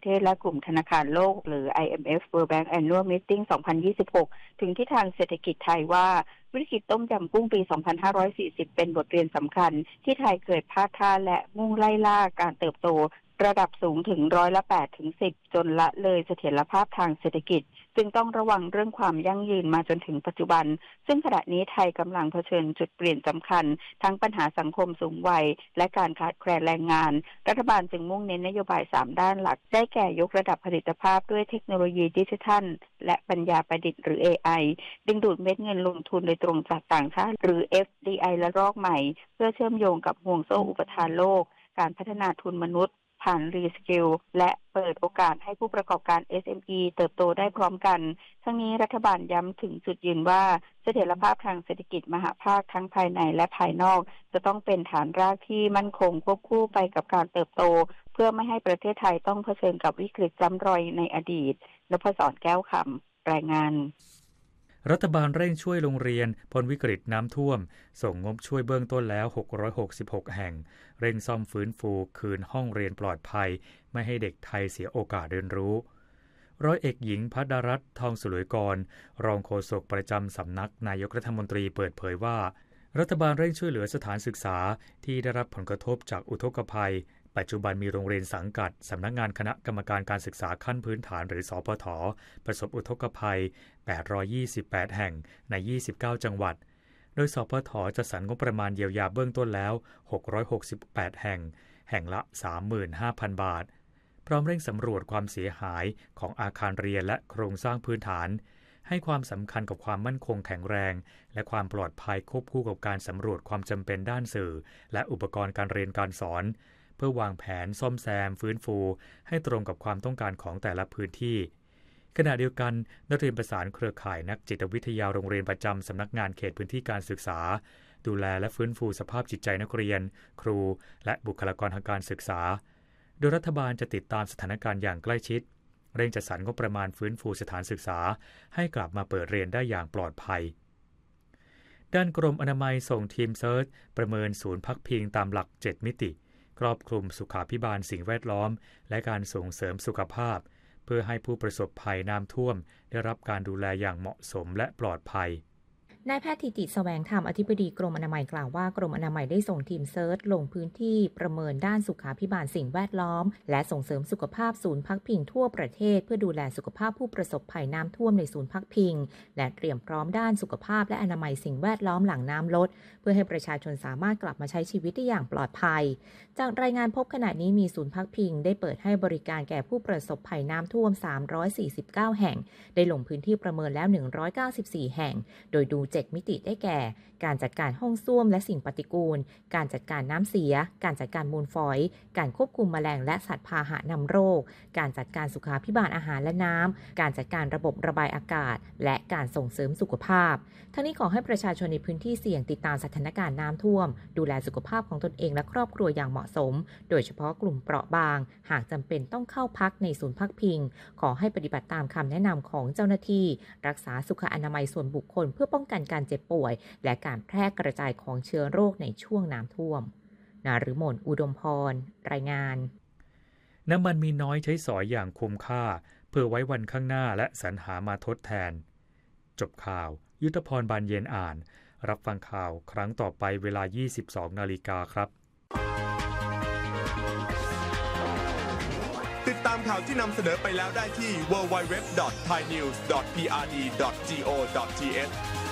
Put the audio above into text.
เทศและกลุ่มธนาคารโลกหรือ IMF World Bank Annual Meeting 2026 ถึงทิศทางเศรษฐกิจไทยว่าวิกฤตต้มยำกุ้งปี 2540 เป็นบทเรียนสำคัญที่ไทยเกิดพลาดท่าและมุ่งไล่ล่าการเติบโตระดับสูงถึง8%ถึง 10%จนละเลยเสถียรภาพทางเศรษฐกิจจึงต้องระวังเรื่องความยั่งยืนมาจนถึงปัจจุบันซึ่งขณะนี้ไทยกำลังเผชิญจุดเปลี่ยนสำคัญทั้งปัญหาสังคมสูงวัยและการขาดแคลนแรงงานรัฐบาลจึงมุ่งเน้นนโยบาย3ด้านหลักได้แก่ยกระดับผลิตภาพด้วยเทคโนโลยีดิจิทัลและปัญญาประดิษฐ์หรือ AI ดึงดูดเม็ดเงินลงทุนโดยตรงจากต่างชาติหรือ FDI ระลอกใหม่เพื่อเชื่อมโยงกับห่วงโซ่อุปทานโลกการพัฒนาทุนมนุษย์ผ่านรีสกิลและเปิดโอกาสให้ผู้ประกอบการ SME เติบโตได้พร้อมกันทั้งนี้รัฐบาลย้ำถึงจุดยืนว่าเสถียรภาพทางเศรษฐกิจมหภาคทั้งภายในและภายนอกจะต้องเป็นฐานรากที่มั่นคงควบคู่ไปกับการเติบโตเพื่อไม่ให้ประเทศไทยต้องเผชิญกับวิกฤตซ้ำรอยในอดีตนพศรแก้วคำรายงานรัฐบาลเร่งช่วยโรงเรียนพ้นวิกฤตน้ำท่วมส่งงบช่วยเบื้องต้นแล้ว666แห่งเร่งซ่อมฟื้นฟูคืนห้องเรียนปลอดภัยไม่ให้เด็กไทยเสียโอกาสเรียนรู้ร้อยเอกหญิงภัทรรัตน์ทองสุรกรรองโฆษกประจำสำนักนายกรัฐมนตรีเปิดเผยว่ารัฐบาลเร่งช่วยเหลือสถานศึกษาที่ได้รับผลกระทบจากอุทกภัยปัจจุบันมีโรงเรียนสังกัดสำนักงานคณะกรรมการการศึกษาขั้นพื้นฐานหรือสพฐประสบอุทกภัย828แห่งใน29จังหวัดโดยสพฐจัดสรรงบประมาณเยียวยาเบื้องต้นแล้ว668แห่งละ 35,000 บาทพร้อมเร่งสำรวจความเสียหายของอาคารเรียนและโครงสร้างพื้นฐานให้ความสำคัญกับความมั่นคงแข็งแรงและความปลอดภัยควบคู่กับการสำรวจความจำเป็นด้านสื่อและอุปกรณ์การเรียนการสอนเพื่อวางแผนซ่อมแซมฟื้นฟูให้ตรงกับความต้องการของแต่ละพื้นที่ขณะเดียวกันนักเรียนประสานเครือข่ายนักจิตวิทยาโรงเรียนประจำสำนักงานเขตพื้นที่การศึกษาดูแลและฟื้นฟูสภาพจิตใจนักเรียนครูและบุคลากรทางการศึกษาโดยรัฐบาลจะติดตามสถานการณ์อย่างใกล้ชิดเร่งจัดสรรงบประมาณฟื้นฟูสถานศึกษาให้กลับมาเปิดเรียนได้อย่างปลอดภัยด้านกรมอนามัยส่งทีมเซิร์ชประเมินศูนย์พักพิงตามหลัก7มิติครอบคลุมสุขาภิบาลสิ่งแวดล้อมและการส่งเสริมสุขภาพเพื่อให้ผู้ประสบภัยน้ำท่วมได้รับการดูแลอย่างเหมาะสมและปลอดภัยนายแพทย์ธิติแสวงธรรมอธิบดีกรมอนามัยกล่าวว่ากรมอนามัยได้ส่งทีมเซิร์ชลงพื้นที่ประเมินด้านสุขาภิบาลสิ่งแวดล้อมและส่งเสริมสุขภาพศูนย์พักพิงทั่วประเทศเพื่อดูแลสุขภาพผู้ประสบภัยน้ำท่วมในศูนย์พักพิงและเตรียมพร้อมด้านสุขภาพและอนามัยสิ่งแวดล้อมหลังน้ำลดเพื่อให้ประชาชนสามารถกลับมาใช้ชีวิตได้อย่างปลอดภัยจากรายงานพบขณะนี้มีศูนย์พักพิงได้เปิดให้บริการแก่ผู้ประสบภัยน้ำท่วม349แห่งได้ลงพื้นที่ประเมินแล้ว194แห่งโดยดู7มิติได้แก่การจัดการห้องส้วมและสิ่งปฏิกูลการจัดการน้ำเสียการจัดการมูลฝอยการควบคุมแมลงและสัตว์พาหะนำโรคการจัดการสุขาภิบาลอาหารและน้ำการจัดการระบบระบายอากาศและการส่งเสริมสุขภาพทั้งนี้ขอให้ประชาชนในพื้นที่เสี่ยงติดตามสถานการณ์น้ำท่วมดูแลสุขภาพของตนเองและครอบครัวอย่างเหมาะสมโดยเฉพาะกลุ่มเปราะบางหากจำเป็นต้องเข้าพักในศูนย์พักพิงขอให้ปฏิบัติตามคำแนะนำของเจ้าหน้าที่รักษาสุขอนามัยส่วนบุคคลเพื่อป้องกันการเจ็บป่วยและการแพร่กระจายของเชื้อโรคในช่วงน้ำท่วมนฤมลอุดมพรรายงานน้ำมันมีน้อยใช้สอยอย่างคุ้มค่าเพื่อไว้วันข้างหน้าและสรรหามาทดแทนจบข่าวยุทธพรบานเย็นอ่านรับฟังข่าวครั้งต่อไปเวลา 22:00 น.ครับติดตามข่าวที่นำเสนอไปแล้วได้ที่ www.thainews.prd.go.th